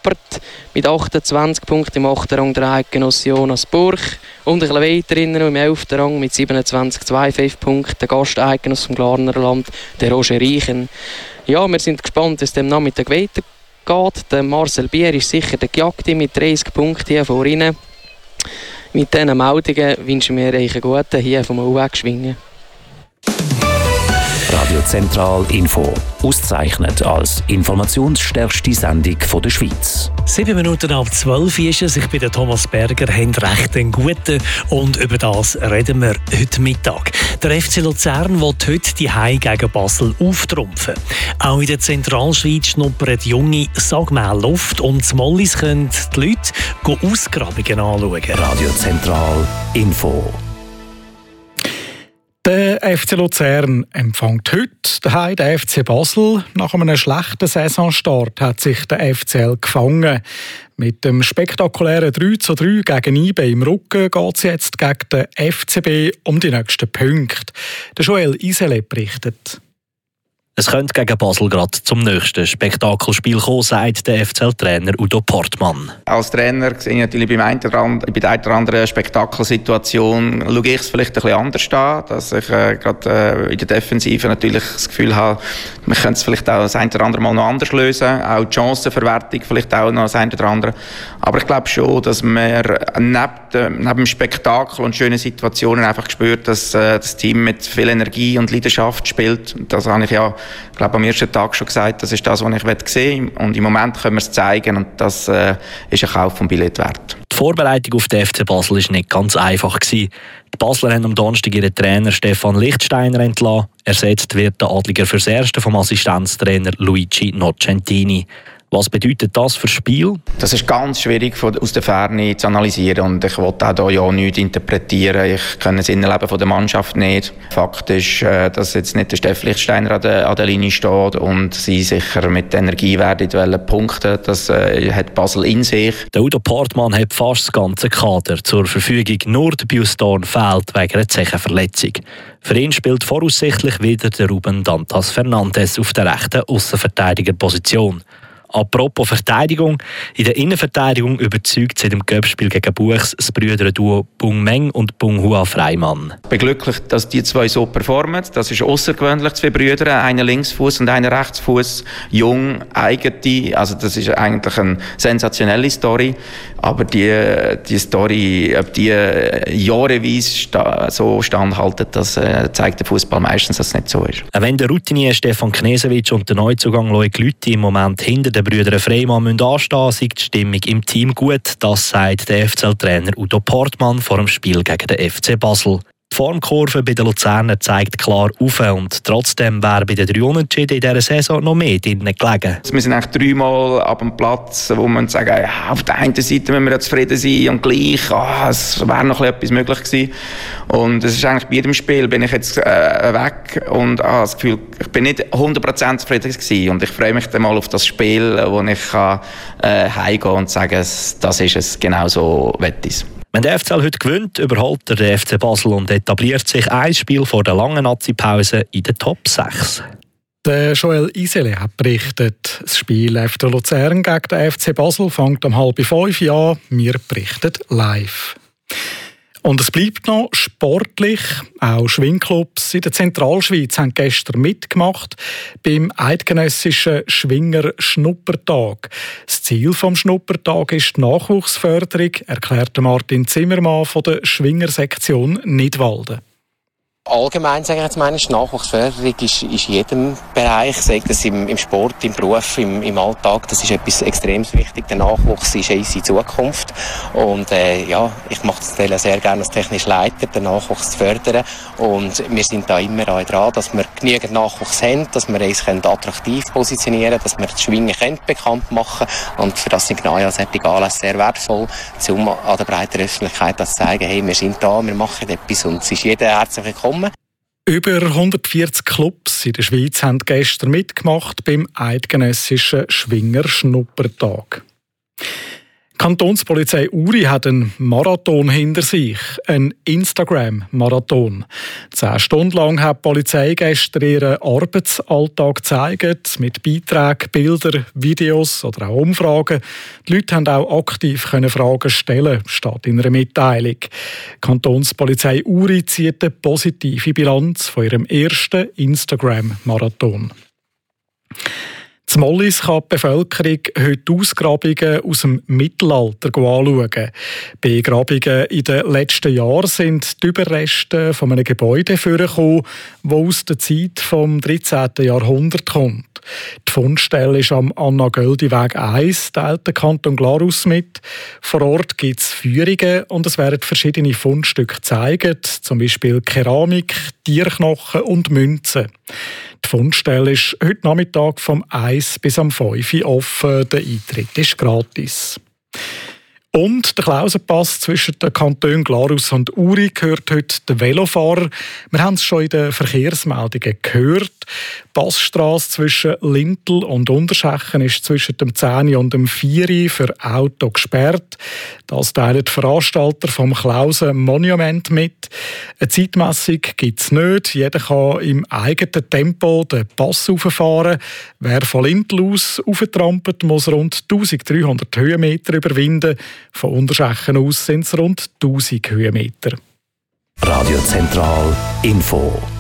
Lappert mit 28 Punkten im 8. Rang der Eidgenosse Jonas Burg. Und ein bisschen weiter innen im 11. Rang mit 27,25 Punkten der Gast-Eidgenosse vom Glarner Land, der Roger Reichen. Ja, wir sind gespannt, wie es dem Nachmittag weitergeht. Der Marcel Bier ist sicher der Gejagte mit 30 Punkten hier vorne. Mit diesen Meldungen wünschen wir euch einen guten hier vom UWEG Schwingen. Radio Zentral Info, ausgezeichnet als informationsstärkste Sendung der Schweiz. 11:07 ist es. Ich bin der Thomas Berger, haben recht einen guten und über das reden wir heute Mittag. Der FC Luzern will heute die Heim gegen Basel auftrumpfen. Auch in der Zentralschweiz schnuppert junge Sagmähl-Luft und z Mollis können die Leute Ausgrabungen anschauen. Radio Zentral Info. Der FC Luzern empfängt heute daheim den FC Basel. Nach einem schlechten Saisonstart hat sich der FCL gefangen. Mit dem spektakulären 3:3 gegen IB im Rücken geht es jetzt gegen den FCB um die nächsten Punkte. Der Joel Isele berichtet. Es könnte gegen Basel gerade zum nächsten Spektakelspiel kommen, sagt der FCL-Trainer Udo Portmann. Als Trainer sehe ich natürlich bei der einen oder anderen Spektakelsituation schaue ich es vielleicht ein bisschen anders an, dass ich gerade in der Defensive natürlich das Gefühl habe, wir können es vielleicht auch das eine oder andere Mal noch anders lösen, auch die Chancenverwertung vielleicht auch noch das eine oder andere. Aber ich glaube schon, dass wir neben dem Spektakel und schönen Situationen einfach spürt, dass das Team mit viel Energie und Leidenschaft spielt. Das habe ich ja, ich glaube, am ersten Tag schon gesagt, das ist das, was ich sehen will. Und im Moment können wir es zeigen und das ist ein Kauf vom Billett wert. Die Vorbereitung auf den FC Basel war nicht ganz einfach. Die Basler haben am Donnerstag ihren Trainer Stefan Lichtsteiner entlassen. Ersetzt wird der Adliger fürs Erste vom Assistenztrainer Luigi Nocentini. Was bedeutet das für das Spiel? Das ist ganz schwierig aus der Ferne zu analysieren und ich will auch hier ja nichts interpretieren. Ich kenne das Innenleben der Mannschaft nicht. Fakt ist, dass jetzt nicht der Steff Lichtsteiner an der Linie steht und sie sicher mit Energie werden punkten. Das hat Basel in sich. Der Udo Portmann hat fast das ganze Kader zur Verfügung. Nur der Pius Dorn fehlt wegen einer Zechenverletzung. Für ihn spielt voraussichtlich wieder der Ruben Dantas Fernandes auf der rechten Aussenverteidigerposition. Apropos Verteidigung. In der Innenverteidigung überzeugt seit dem Cup-Spiel gegen Buchs das Brüderduo Bung Meng und Bung Hua Freimann. Ich bin glücklich, dass die zwei so performen. Das ist außergewöhnlich, zwei Brüder, einer Linksfuß und einer Rechtsfuß, jung, eigene. Also das ist eigentlich eine sensationelle Story. Aber die Story, ob die jahreweise so standhalten, das zeigt der Fußball meistens, dass es nicht so ist. Wenn der Routinier Stefan Knesewitsch und der Neuzugang Loic Lüthi im Moment hinter den Brüdern Freimann anstehen müssen, ist die Stimmung im Team gut. Das sagt der FCL-Trainer Udo Portmann vor dem Spiel gegen den FC Basel. Die Formkurve bei den Luzernern zeigt klar auf und trotzdem wäre bei den 3 Unentschieden in dieser Saison noch mehr drinnen gelegen. Wir sind eigentlich 3-mal ab dem Platz, wo man sagen, ja, auf der einen Seite müssen wir ja zufrieden sein und gleich, es wäre noch etwas möglich gewesen. Und es ist eigentlich bei jedem Spiel bin ich jetzt weg und das Gefühl, ich bin nicht 100% zufrieden gewesen. Und ich freue mich dann mal auf das Spiel, wo ich heimgehen und sagen, das ist es, genau so wett ist. Wenn der FCL heute gewinnt, überholt der FC Basel und etabliert sich ein Spiel vor der langen Nazi-Pause in den Top 6. Der Joel Isele hat berichtet. Das Spiel FC Luzern gegen den FC Basel fängt um 4:30 an. Wir berichten live. Und es bleibt noch sportlich. Auch Schwingclubs in der Zentralschweiz haben gestern mitgemacht beim eidgenössischen Schwinger-Schnuppertag. Das Ziel des Schnuppertags ist die Nachwuchsförderung, erklärte Martin Zimmermann von der Schwingersektion Nidwalden. Allgemein sage ich jetzt mal, die Nachwuchsförderung ist in jedem Bereich, sei das im Sport, im Beruf, im Alltag, das ist etwas extrem wichtig. Der Nachwuchs ist unsere Zukunft und ich mache das sehr gerne als technischer Leiter, den Nachwuchs zu fördern und wir sind da immer dran, dass wir genügend Nachwuchs haben, dass wir uns attraktiv positionieren können, dass wir das Schwingen bekannt machen und für das sind genau solche Anlässe sehr wertvoll, um an der breiten Öffentlichkeit zu zeigen, hey, wir sind da, wir machen etwas und es ist jeder herzlich willkommen. Über 140 Clubs in der Schweiz haben gestern mitgemacht beim eidgenössischen Schwinger-Schnuppertag. Kantonspolizei Uri hat einen Marathon hinter sich, einen Instagram-Marathon. 10 Stunden lang hat die Polizei gestern ihren Arbeitsalltag gezeigt, mit Beiträgen, Bildern, Videos oder auch Umfragen. Die Leute haben auch aktiv Fragen stellen, steht in einer Mitteilung. Die Kantonspolizei Uri zieht eine positive Bilanz von ihrem ersten Instagram-Marathon. In Mollis kann die Bevölkerung heute Ausgrabungen aus dem Mittelalter anschauen. Bei Grabungen in den letzten Jahren sind die Überreste von einem Gebäude vorgekommen, das aus der Zeit vom 13. Jahrhundert kommt. Die Fundstelle ist am Anna-Göldi-Weg 1, teilt der Kanton Glarus mit. Vor Ort gibt es Führungen und es werden verschiedene Fundstücke gezeigt, zum Beispiel Keramik, Tierknochen und Münzen. Die Fundstelle ist heute Nachmittag vom 1 bis am 5 Uhr offen. Der Eintritt ist gratis. Und der Klausenpass zwischen den Kantonen Glarus und Uri gehört heute den Velofahrer. Wir haben es schon in den Verkehrsmeldungen gehört. Die Passstrasse zwischen Lintel und Unterschechen ist zwischen dem 10 und dem 4 für Auto gesperrt. Das teilen die Veranstalter vom Klausen Monument mit. Eine Zeitmessung gibt es nicht. Jeder kann im eigenen Tempo den Pass rauffahren. Wer von Lintel aus rauftrampelt, muss rund 1300 Höhenmeter überwinden. Von Unterschechen aus sind es rund 1000 Höhenmeter. Radio Zentral Info.